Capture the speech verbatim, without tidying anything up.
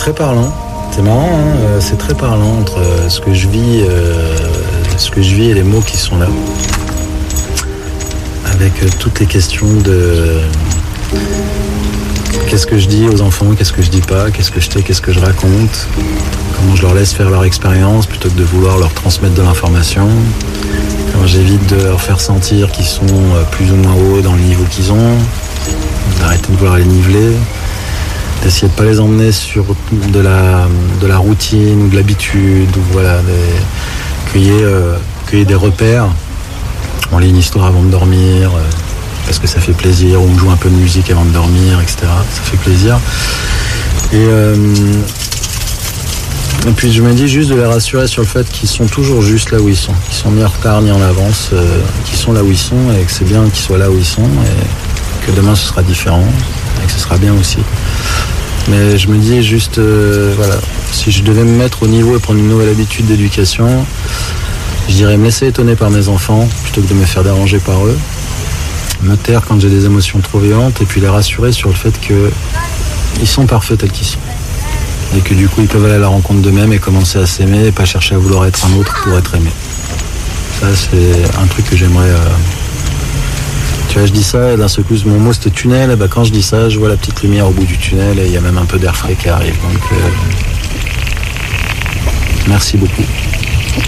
très parlant. C'est marrant, hein, c'est très parlant entre ce que je vis, euh, ce que je vis et les mots qui sont là. Avec toutes les questions de qu'est-ce que je dis aux enfants, qu'est-ce que je dis pas, qu'est-ce que je sais, qu'est-ce que je raconte, comment je leur laisse faire leur expérience plutôt que de vouloir leur transmettre de l'information, comment j'évite de leur faire sentir qu'ils sont plus ou moins hauts dans le niveau qu'ils ont, d'arrêter de vouloir les niveler, d'essayer de pas les emmener sur de la, de la routine ou de l'habitude, ou voilà, des, qu'il y ait, euh, qu'il y ait des repères. On lit une histoire avant de dormir, euh, parce que ça fait plaisir, ou on joue un peu de musique avant de dormir, et cetera. Ça fait plaisir. Et, euh, et puis je me dis juste de les rassurer sur le fait qu'ils sont toujours juste là où ils sont, qu'ils sont ni en retard ni en avance, euh, qu'ils sont là où ils sont, et que c'est bien qu'ils soient là où ils sont, et que demain ce sera différent, et que ce sera bien aussi. Mais je me dis juste, euh, voilà, si je devais me mettre au niveau et prendre une nouvelle habitude d'éducation, je dirais me laisser étonner par mes enfants plutôt que de me faire déranger par eux, me taire quand j'ai des émotions trop violentes et puis les rassurer sur le fait qu'ils sont parfaits tels qu'ils sont. Et que du coup ils peuvent aller à la rencontre d'eux-mêmes et commencer à s'aimer et pas chercher à vouloir être un autre pour être aimé. Ça c'est un truc que j'aimerais... Euh... Tu vois, je dis ça et d'un seul coup mon mot c'était tunnel, et bah, quand je dis ça je vois la petite lumière au bout du tunnel et il y a même un peu d'air frais qui arrive. Donc euh... merci beaucoup.